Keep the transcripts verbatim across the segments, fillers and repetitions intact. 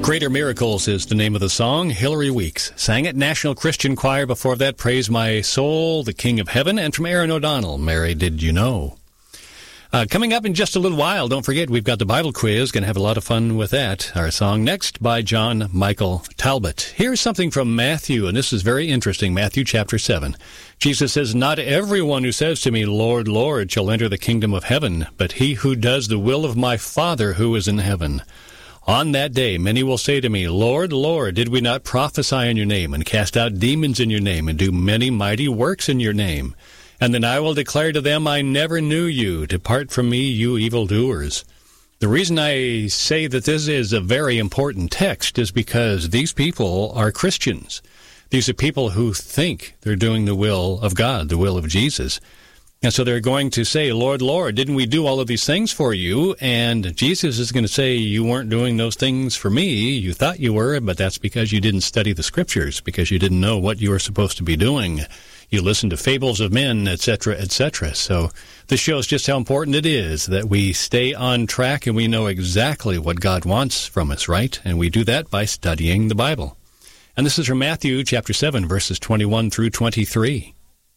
Greater Miracles is the name of the song. Hillary Weeks sang it. National Christian Choir before that, Praise My Soul, the King of Heaven. And from Aaron O'Donnell, Mary, Did You Know? Uh, coming up in just a little while, don't forget, we've got the Bible quiz. Going to have a lot of fun with that. Our song next by John Michael Talbot. Here's something from Matthew, and this is very interesting. Matthew chapter seven. Jesus says, Not everyone who says to me, Lord, Lord, shall enter the kingdom of heaven, but he who does the will of my Father who is in heaven. On that day many will say to me, Lord, Lord, did we not prophesy in your name, and cast out demons in your name, and do many mighty works in your name? And then I will declare to them, I never knew you. Depart from me, you evildoers. The reason I say that this is a very important text is because these people are Christians. These are people who think they're doing the will of God, the will of Jesus. And so they're going to say, Lord, Lord, didn't we do all of these things for you? And Jesus is going to say, you weren't doing those things for me. You thought you were, but that's because you didn't study the Scriptures, because you didn't know what you were supposed to be doing. You listened to fables of men, et cetera, et cetera. So this shows just how important it is that we stay on track and we know exactly what God wants from us, right? And we do that by studying the Bible. And this is from Matthew chapter seven, verses twenty-one through twenty-three.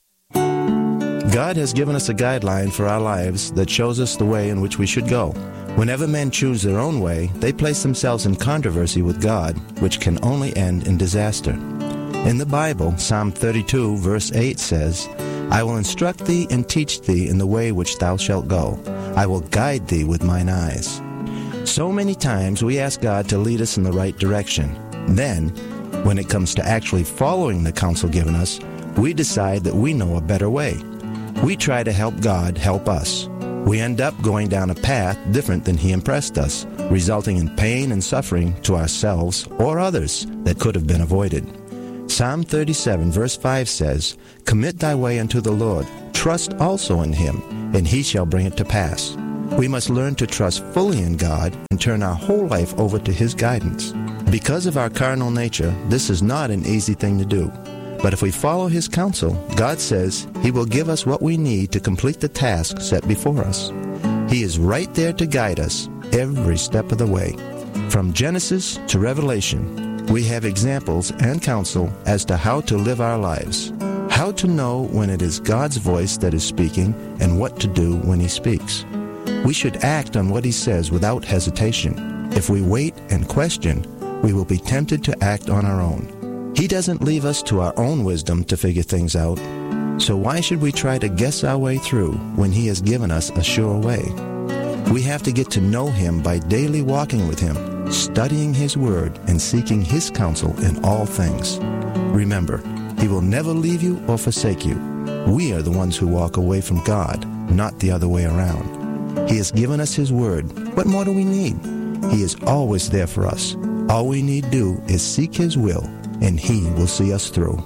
God has given us a guideline for our lives that shows us the way in which we should go. Whenever men choose their own way, they place themselves in controversy with God, which can only end in disaster. In the Bible, Psalm thirty-two, verse eight says, I will instruct thee and teach thee in the way which thou shalt go. I will guide thee with mine eyes. So many times we ask God to lead us in the right direction. Then, when it comes to actually following the counsel given us, we decide that we know a better way. We try to help God help us. We end up going down a path different than He impressed us, resulting in pain and suffering to ourselves or others that could have been avoided. Psalm thirty-seven, verse five says, Commit thy way unto the Lord, trust also in Him, and He shall bring it to pass. We must learn to trust fully in God and turn our whole life over to His guidance. Because of our carnal nature, this is not an easy thing to do. But if we follow His counsel, God says He will give us what we need to complete the task set before us. He is right there to guide us every step of the way. From Genesis to Revelation, we have examples and counsel as to how to live our lives, how to know when it is God's voice that is speaking, and what to do when He speaks. We should act on what He says without hesitation. If we wait and question, we will be tempted to act on our own. He doesn't leave us to our own wisdom to figure things out. So why should we try to guess our way through when He has given us a sure way? We have to get to know Him by daily walking with Him, studying His Word, and seeking His counsel in all things. Remember, He will never leave you or forsake you. We are the ones who walk away from God, not the other way around. He has given us His Word. What more do we need? He is always there for us. All we need do is seek His will, and He will see us through.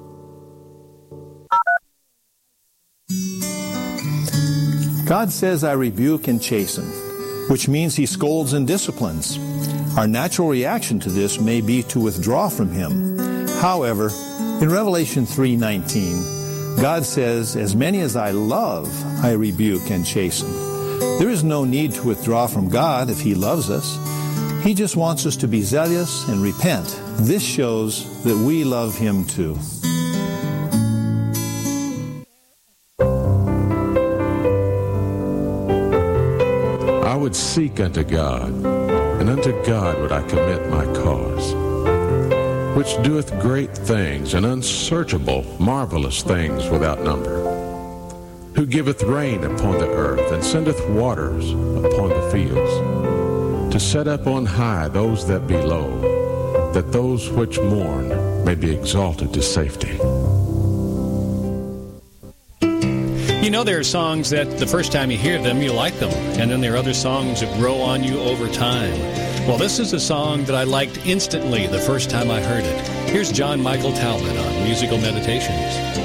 God says, I rebuke and chasten, which means He scolds and disciplines. Our natural reaction to this may be to withdraw from Him. However, in Revelation three nineteen, God says, as many as I love, I rebuke and chasten. There is no need to withdraw from God if He loves us. He just wants us to be zealous and repent. This shows that we love Him too. I would seek unto God, and unto God would I commit my cause, which doeth great things and unsearchable, marvelous things without number, who giveth rain upon the earth and sendeth waters upon the fields, to set up on high those that be low, that those which mourn may be exalted to safety. You know, there are songs that the first time you hear them, you like them. And then there are other songs that grow on you over time. Well, this is a song that I liked instantly the first time I heard it. Here's John Michael Talbot on Musical Meditations.